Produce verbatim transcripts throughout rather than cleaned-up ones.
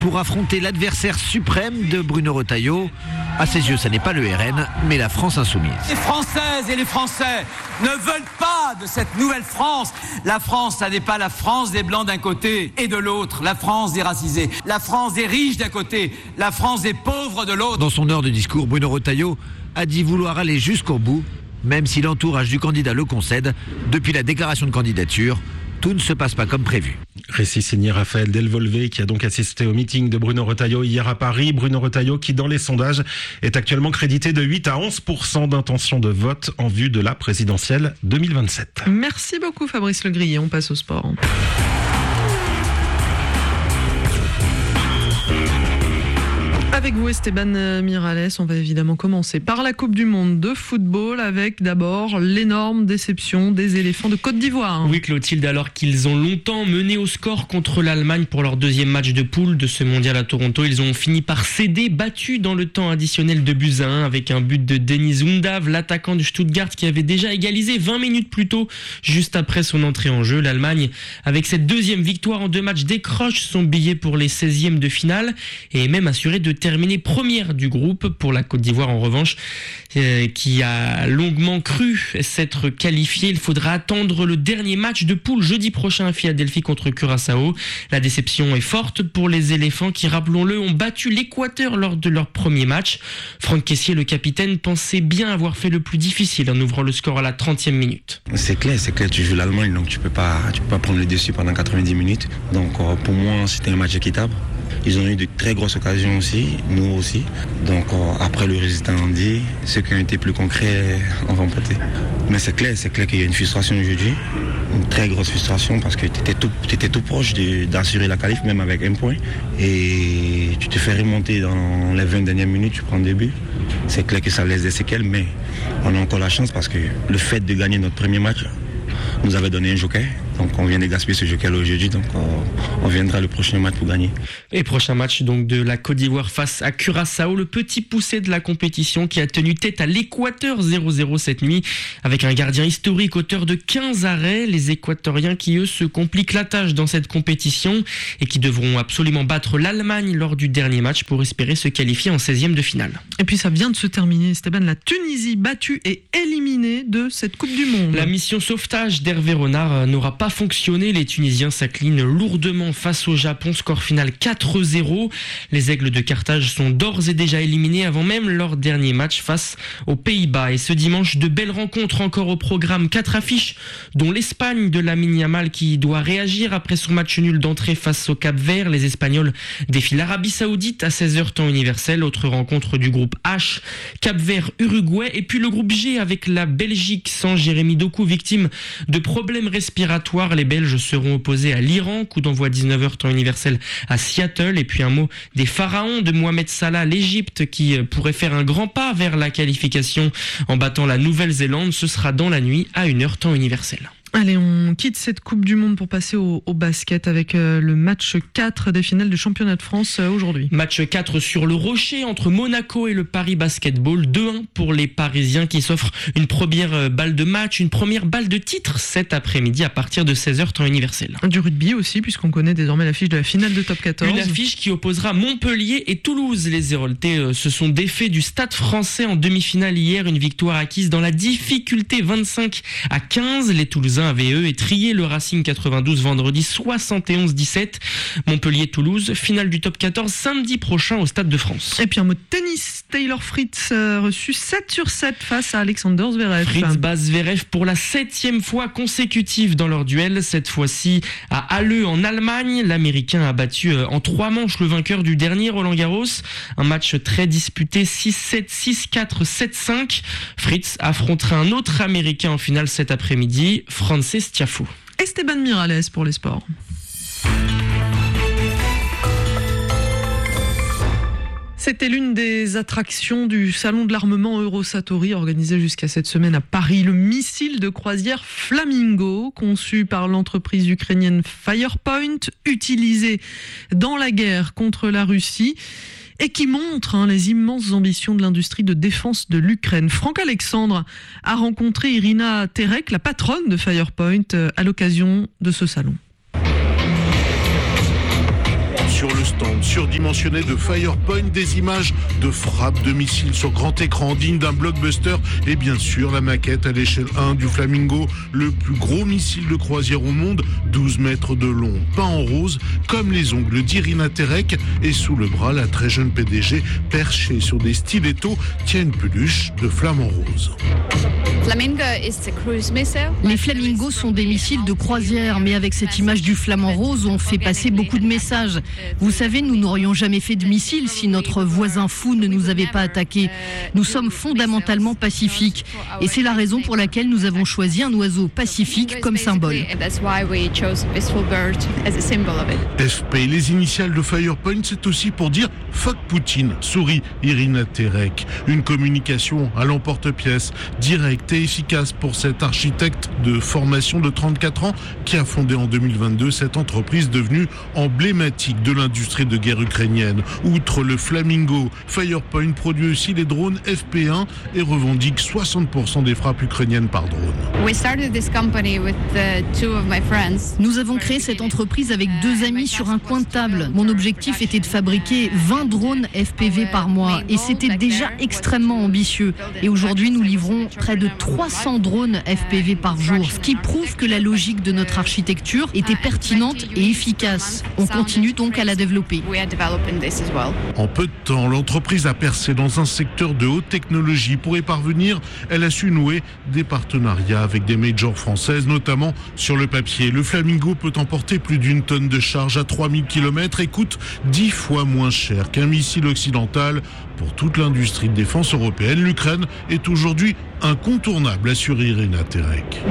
pour affronter l'adversaire suprême de Bruno Retailleau. À ses yeux, ça n'est pas le R N, mais la France insoumise. Les Françaises et les Français ne veulent pas de cette nouvelle France. La France, ça n'est pas la France des Blancs d'un côté et de l'autre, la France des racisés, la France des riches d'un côté, la France des pauvres de l'autre. Dans son heure de discours, Bruno Retailleau a dit vouloir aller jusqu'au bout, même si l'entourage du candidat le concède. Depuis la déclaration de candidature, tout ne se passe pas comme prévu. Récit signé Raphaël Delvolvé qui a donc assisté au meeting de Bruno Retailleau hier à Paris. Bruno Retailleau qui dans les sondages est actuellement crédité de huit à onze pour cent d'intention de vote en vue de la présidentielle deux mille vingt-sept. Merci beaucoup Fabrice Legrier, on passe au sport. Avec vous Esteban Miralles, on va évidemment commencer par la Coupe du Monde de football avec d'abord l'énorme déception des éléphants de Côte d'Ivoire. Oui Clotilde, alors qu'ils ont longtemps mené au score contre l'Allemagne pour leur deuxième match de poule de ce mondial à Toronto, ils ont fini par céder, battus dans le temps additionnel de buts à un avec un but de Denis Undav, l'attaquant du Stuttgart qui avait déjà égalisé vingt minutes plus tôt, juste après son entrée en jeu. L'Allemagne, avec cette deuxième victoire en deux matchs, décroche son billet pour les seizièmes de finale et est même assuré de terminer première du groupe. Pour la Côte d'Ivoire en revanche, euh, qui a longuement cru s'être qualifiée, il faudra attendre le dernier match de poule jeudi prochain à Philadelphie contre Curaçao. La déception est forte pour les éléphants qui, rappelons-le, ont battu l'Équateur lors de leur premier match. Franck Kessié, le capitaine, pensait bien avoir fait le plus difficile en ouvrant le score à la trentième minute. C'est clair, c'est clair, tu joues l'Allemagne, donc tu peux pas, tu peux pas prendre le dessus pendant quatre-vingt-dix minutes. Donc euh, pour moi, c'était un match équitable. Ils ont eu de très grosses occasions aussi, nous aussi. Donc euh, après le résultat en dit, ceux qui ont été plus concrets ont remporté. Mais c'est clair, c'est clair qu'il y a une frustration aujourd'hui, une très grosse frustration parce que tu étais tout, t'étais tout proche de, d'assurer la qualif, même avec un point. Et tu te fais remonter dans les vingt dernières minutes, tu prends deux buts. C'est clair que ça laisse des séquelles, mais on a encore la chance parce que le fait de gagner notre premier match nous avait donné un joker. Donc on vient de gaspiller ce joker aujourd'hui, donc on, on viendra le prochain match pour gagner. Et prochain match donc de la Côte d'Ivoire face à Curaçao, le petit poussé de la compétition qui a tenu tête à l'Équateur zéro zéro cette nuit avec un gardien historique auteur de quinze arrêts. Les Équatoriens qui eux se compliquent la tâche dans cette compétition et qui devront absolument battre l'Allemagne lors du dernier match pour espérer se qualifier en seizième de finale. Et puis ça vient de se terminer, Esteban, la Tunisie battue et éliminée de cette Coupe du Monde. La mission sauvetage d'Hervé Renard n'aura pas fonctionné. Les Tunisiens s'inclinent lourdement face au Japon, score final quatre zéro. Les Aigles de Carthage sont d'ores et déjà éliminés avant même leur dernier match face aux Pays-Bas. Et ce dimanche, de belles rencontres encore au programme. Quatre affiches, dont l'Espagne de Lamine Yamal qui doit réagir après son match nul d'entrée face au Cap-Vert. Les Espagnols défient l'Arabie Saoudite à seize heures temps universel. Autre rencontre du groupe H, Cap-Vert-Uruguay. Et puis le groupe G avec la Belgique sans Jérémy Doku, victime de problèmes respiratoires. Les Belges seront opposés à l'Iran, coup d'envoi dix-neuf heures temps universel à Seattle. Et puis un mot des pharaons de Mohamed Salah, l'Égypte qui pourrait faire un grand pas vers la qualification en battant la Nouvelle-Zélande. Ce sera dans la nuit à une heure temps universel. Allez, on quitte cette Coupe du Monde pour passer au, au basket avec euh, le match quatre des finales du championnat de France euh, aujourd'hui. Match quatre sur le Rocher entre Monaco et le Paris Basketball. deux un pour les Parisiens qui s'offrent une première balle de match, une première balle de titre cet après-midi à partir de seize heures temps universel. Du rugby aussi, puisqu'on connaît désormais l'affiche de la finale de Top quatorze. Une affiche qui opposera Montpellier et Toulouse. Les Héroltais euh, se sont défaits du Stade Français en demi-finale hier. Une victoire acquise dans la difficulté vingt-cinq à quinze. Les Toulousains avaient eux étrié le Racing quatre-vingt-douze vendredi soixante et onze dix-sept. Montpellier-Toulouse, finale du top quatorze samedi prochain au Stade de France. Et puis un mot de tennis, Taylor Fritz euh, reçu sept sur sept face à Alexander Zverev. Fritz bat Zverev pour la septième fois consécutive dans leur duel, cette fois-ci à Halle en Allemagne. L'Américain a battu en trois manches le vainqueur du dernier Roland Garros. Un match très disputé, six sept, six quatre, sept cinq. Fritz affrontera un autre Américain en finale cet après-midi, Frances Tiafoe. Esteban Miralles pour les sports. C'était l'une des attractions du salon de l'armement Eurosatori organisé jusqu'à cette semaine à Paris. Le missile de croisière Flamingo, conçu par l'entreprise ukrainienne Firepoint, utilisé dans la guerre contre la Russie et qui montre hein, les immenses ambitions de l'industrie de défense de l'Ukraine. Franck Alexandre a rencontré Irina Terek, la patronne de Firepoint, à l'occasion de ce salon. Sur le le stand surdimensionné de Firepoint, des images de frappes de missiles sur grand écran dignes d'un blockbuster et bien sûr la maquette à l'échelle un du Flamingo, le plus gros missile de croisière au monde, douze mètres de long, peint en rose comme les ongles d'Irina Terek, et sous le bras la très jeune P D G perchée sur des stilettos tient une peluche de flamant rose. Les Flamingos sont des missiles de croisière, mais avec cette image du flamant rose, on fait passer beaucoup de messages. Vous savez, nous n'aurions jamais fait de missiles si notre voisin fou ne nous avait pas attaqués. Nous sommes fondamentalement pacifiques, et c'est la raison pour laquelle nous avons choisi un oiseau pacifique comme symbole. F P, les initiales de Firepoint, c'est aussi pour dire « fuck Poutine », sourit Irina Terek. Une communication à l'emporte-pièce, directe et efficace pour cet architecte de formation de trente-quatre ans qui a fondé en deux mille vingt-deux cette entreprise devenue emblématique de l'industrie de guerre ukrainienne. Outre le Flamingo, Firepoint produit aussi les drones F P un et revendique soixante pour cent des frappes ukrainiennes par drone. Nous avons créé cette entreprise avec deux amis sur un coin de table. Mon objectif était de fabriquer vingt drones F P V par mois et c'était déjà extrêmement ambitieux. Et aujourd'hui, nous livrons près de trois cents drones F P V par jour, ce qui prouve que la logique de notre architecture était pertinente et efficace. On continue donc à la développer. En peu de temps, l'entreprise a percé dans un secteur de haute technologie. Pour y parvenir, elle a su nouer des partenariats avec des majors françaises, notamment sur le papier. Le Flamingo peut emporter plus d'une tonne de charge à trois mille kilomètres et coûte dix fois moins cher qu'un missile occidental. Pour toute l'industrie de défense européenne, l'Ukraine est aujourd'hui incontournable, assure Irina Terek.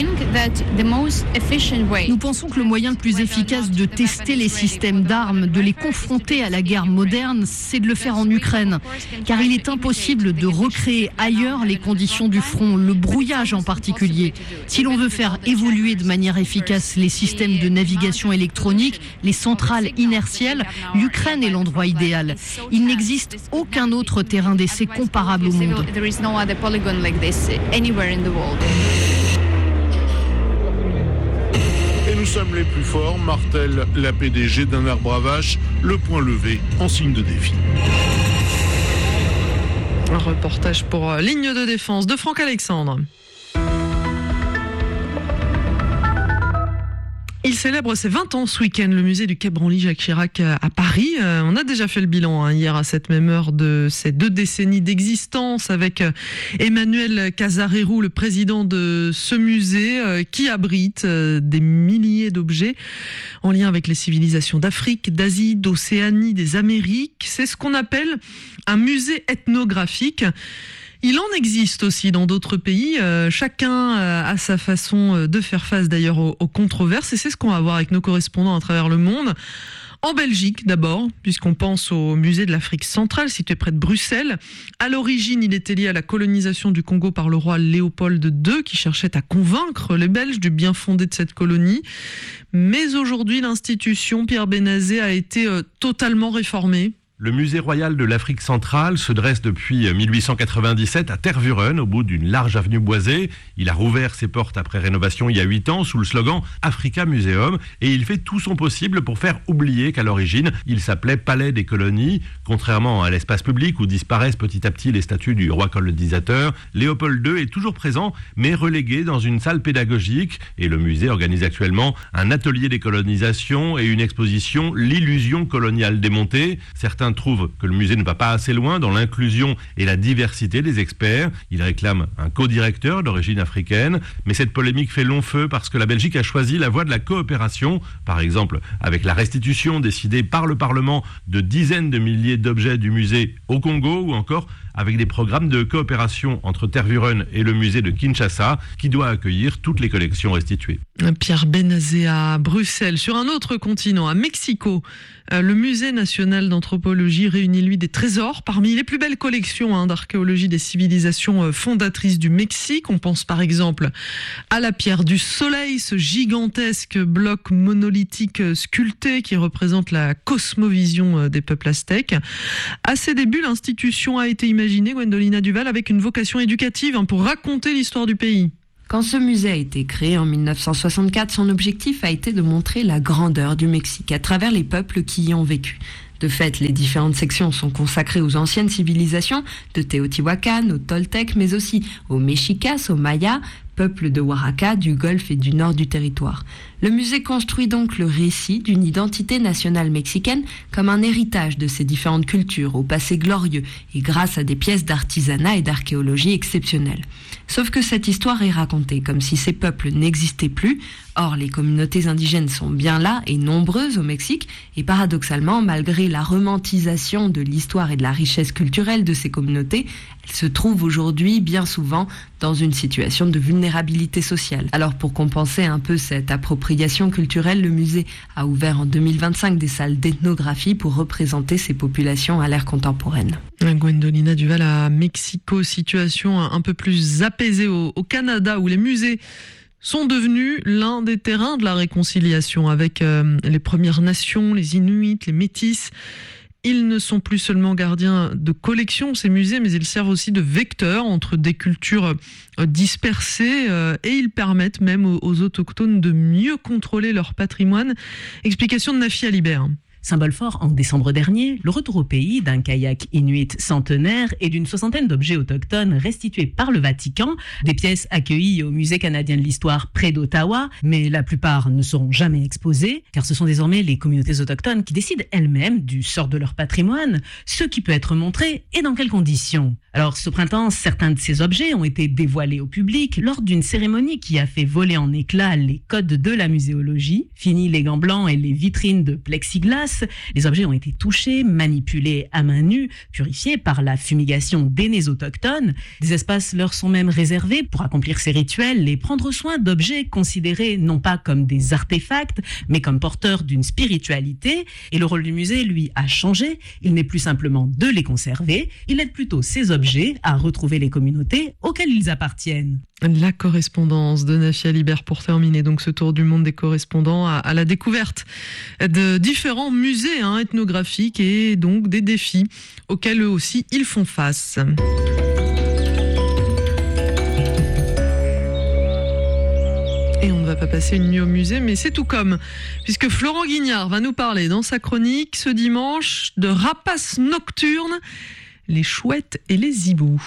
Nous pensons que le moyen le plus efficace de tester les systèmes d'armes, de les confronter à la guerre moderne, c'est de le faire en Ukraine. Car il est impossible de recréer ailleurs les conditions du front, le brouillage en particulier. Si l'on veut faire évoluer de manière efficace les systèmes de navigation électronique, les centrales inertielles, l'Ukraine est l'endroit idéal. Il n'existe aucun autre terrain d'essai comparable au monde. Et nous sommes les plus forts, martèle la P D G d'un arbre à vache, le poing levé en signe de défi. Un reportage pour Ligne de défense de Franck Alexandre. Il célèbre ses vingt ans ce week-end, le musée du Quai Branly-Jacques Chirac à Paris. Euh, on a déjà fait le bilan hein, hier à cette même heure de ces deux décennies d'existence avec Emmanuel Casarero, le président de ce musée euh, qui abrite euh, des milliers d'objets en lien avec les civilisations d'Afrique, d'Asie, d'Océanie, des Amériques. C'est ce qu'on appelle un musée ethnographique. Il en existe aussi dans d'autres pays, euh, chacun euh, a sa façon euh, de faire face d'ailleurs aux, aux controverses et c'est ce qu'on va voir avec nos correspondants à travers le monde. En Belgique d'abord, puisqu'on pense au musée de l'Afrique centrale situé près de Bruxelles. À l'origine, il était lié à la colonisation du Congo par le roi Léopold deux qui cherchait à convaincre les Belges du bien fondé de cette colonie. Mais aujourd'hui, l'institution Pierre Benazet a été euh, totalement réformée. Le musée royal de l'Afrique centrale se dresse depuis mille huit cent quatre-vingt-dix-sept à Tervuren, au bout d'une large avenue boisée. Il a rouvert ses portes après rénovation il y a huit ans sous le slogan Africa Museum et il fait tout son possible pour faire oublier qu'à l'origine, il s'appelait Palais des colonies. Contrairement à l'espace public où disparaissent petit à petit les statues du roi colonisateur, Léopold deux est toujours présent mais relégué dans une salle pédagogique et le musée organise actuellement un atelier des colonisations et une exposition L'illusion coloniale démontée. Certains trouve que le musée ne va pas assez loin dans l'inclusion et la diversité des experts. Il réclame un co-directeur d'origine africaine, mais cette polémique fait long feu parce que la Belgique a choisi la voie de la coopération, par exemple avec la restitution décidée par le Parlement de dizaines de milliers d'objets du musée au Congo ou encore avec des programmes de coopération entre Tervuren et le musée de Kinshasa qui doit accueillir toutes les collections restituées. Pierre Benazet à Bruxelles. Sur un autre continent, à Mexico, le musée national d'anthropologie réunit lui des trésors parmi les plus belles collections hein, d'archéologie des civilisations fondatrices du Mexique. On pense par exemple à la pierre du soleil, ce gigantesque bloc monolithique sculpté qui représente la cosmovision des peuples aztèques. À ses débuts, l'institution a été imaginée, Gwendolina Duval, avec une vocation éducative hein, pour raconter l'histoire du pays. Quand ce musée a été créé en mille neuf cent soixante-quatre, son objectif a été de montrer la grandeur du Mexique à travers les peuples qui y ont vécu. De fait, les différentes sections sont consacrées aux anciennes civilisations, de Teotihuacan aux Toltecs, mais aussi aux Mexicas, aux Mayas, peuples de Oaxaca, du Golfe et du nord du territoire. Le musée construit donc le récit d'une identité nationale mexicaine comme un héritage de ces différentes cultures au passé glorieux et grâce à des pièces d'artisanat et d'archéologie exceptionnelles. Sauf que cette histoire est racontée comme si ces peuples n'existaient plus. Or, les communautés indigènes sont bien là et nombreuses au Mexique et paradoxalement, malgré la romantisation de l'histoire et de la richesse culturelle de ces communautés, elles se trouvent aujourd'hui bien souvent dans une situation de vulnérabilité sociale. Alors pour compenser un peu cette appropriation culturelle, le musée a ouvert en deux mille vingt-cinq des salles d'ethnographie pour représenter ces populations à l'ère contemporaine. Gwendolina Duval à Mexico, situation un peu plus apaisée au, au Canada où les musées sont devenus l'un des terrains de la réconciliation avec euh, les Premières Nations, les Inuits, les Métis. Ils ne sont plus seulement gardiens de collections, ces musées, mais ils servent aussi de vecteurs entre des cultures dispersées euh, et ils permettent même aux, aux autochtones de mieux contrôler leur patrimoine. Explication de Nafi Alibert. Symbole fort en décembre dernier, le retour au pays d'un kayak inuit centenaire et d'une soixantaine d'objets autochtones restitués par le Vatican, des pièces accueillies au Musée canadien de l'histoire près d'Ottawa, mais la plupart ne seront jamais exposées, car ce sont désormais les communautés autochtones qui décident elles-mêmes du sort de leur patrimoine, ce qui peut être montré et dans quelles conditions. Alors ce printemps, certains de ces objets ont été dévoilés au public lors d'une cérémonie qui a fait voler en éclats les codes de la muséologie. Fini les gants blancs et les vitrines de plexiglas, les objets ont été touchés, manipulés à main nue, purifiés par la fumigation d'aînés autochtones. Des espaces leur sont même réservés pour accomplir ces rituels et prendre soin d'objets considérés non pas comme des artefacts, mais comme porteurs d'une spiritualité. Et le rôle du musée, lui, a changé. Il n'est plus simplement de les conserver, il aide plutôt ces objets à retrouver les communautés auxquelles ils appartiennent. La correspondance de Nafi Alibert pour terminer donc ce tour du monde des correspondants à, à la découverte de différents musées hein, ethnographiques et donc des défis auxquels eux aussi ils font face. Et on ne va pas passer une nuit au musée, mais c'est tout comme, puisque Florent Guignard va nous parler dans sa chronique ce dimanche de rapaces nocturnes, les chouettes et les hiboux.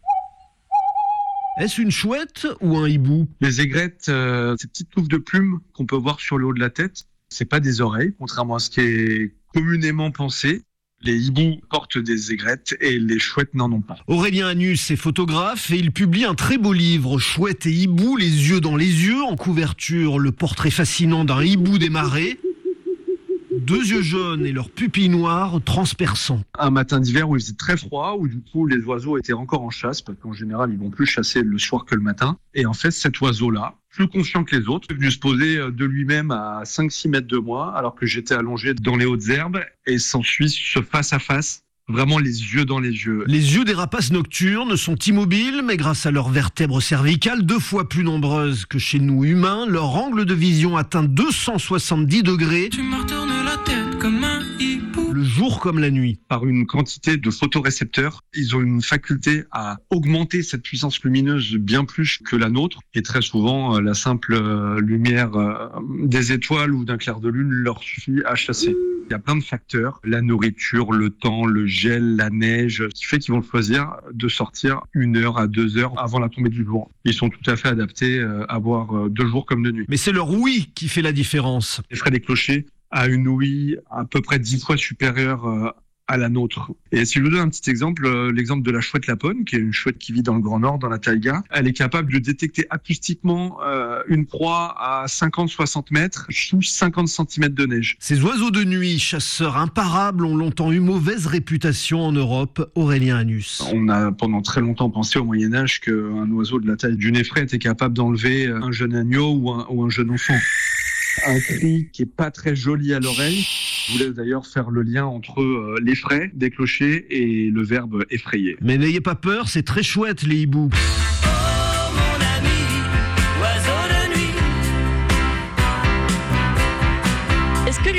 Est-ce une chouette ou un hibou ? Les aigrettes, euh, ces petites touffes de plumes qu'on peut voir sur le haut de la tête, c'est pas des oreilles, contrairement à ce qui est communément pensé. Les hiboux portent des aigrettes et les chouettes n'en ont pas. Aurélien Anus est photographe et il publie un très beau livre, Chouette et hibou, les yeux dans les yeux. En couverture, le portrait fascinant d'un hibou des marais. Deux yeux jaunes et leurs pupilles noires transperçants. Un matin d'hiver où il faisait très froid, où du coup les oiseaux étaient encore en chasse, parce qu'en général ils vont plus chasser le soir que le matin. Et en fait cet oiseau-là, plus conscient que les autres, est venu se poser de lui-même à cinq six mètres de moi, alors que j'étais allongé dans les hautes herbes, et s'ensuit ce face à face. Vraiment les yeux dans les yeux. Les yeux des rapaces nocturnes sont immobiles, mais grâce à leurs vertèbres cervicales, deux fois plus nombreuses que chez nous humains, leur angle de vision atteint deux cent soixante-dix degrés. Tu me retournes la tête comme un hibou. Le jour comme la nuit. Par une quantité de photorécepteurs, ils ont une faculté à augmenter cette puissance lumineuse bien plus que la nôtre. Et très souvent, la simple lumière des étoiles ou d'un clair de lune leur suffit à chasser. Il y a plein de facteurs, la nourriture, le temps, le gel, la neige, ce qui fait qu'ils vont choisir de sortir une heure à deux heures avant la tombée du jour. Ils sont tout à fait adaptés à voir de jour comme de nuit. Mais c'est leur ouïe qui fait la différence. Les frères des clochers a une ouïe à peu près dix fois supérieure à la nôtre. Et si je vous donne un petit exemple, l'exemple de la chouette lapone, qui est une chouette qui vit dans le Grand Nord, dans la taïga, elle est capable de détecter acoustiquement euh, une proie à cinquante à soixante mètres sous cinquante centimètres de neige. Ces oiseaux de nuit, chasseurs imparables, ont longtemps eu mauvaise réputation en Europe. Aurélien Anus. On a pendant très longtemps pensé au Moyen-Âge qu'un oiseau de la taille d'une effraie était capable d'enlever un jeune agneau ou un, ou un jeune enfant. Un cri qui est pas très joli à l'oreille. Je voulais d'ailleurs faire le lien entre euh, l'effraie des clochers et le verbe effrayer. Mais n'ayez pas peur, c'est très chouette les hiboux. Oh mon ami, oiseau de nuit. Est-ce que les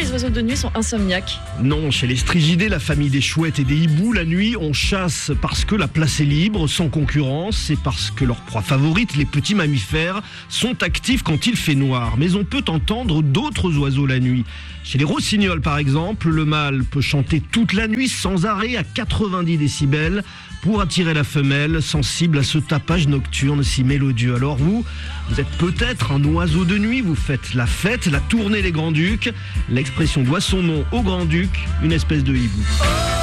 les oiseaux de nuit sont insomniaques? Non, chez les strigidés, la famille des chouettes et des hiboux, la nuit, on chasse parce que la place est libre, sans concurrence, et parce que leur proie favorite, les petits mammifères, sont actifs quand il fait noir. Mais on peut entendre d'autres oiseaux la nuit. Chez les rossignols, par exemple, le mâle peut chanter toute la nuit sans arrêt à quatre-vingt-dix décibels pour attirer la femelle, sensible à ce tapage nocturne si mélodieux. Alors vous, vous êtes peut-être un oiseau de nuit, vous faites la fête, la tournée des Grands-Ducs. L'expression doit son nom au Grand-Duc, une espèce de hibou.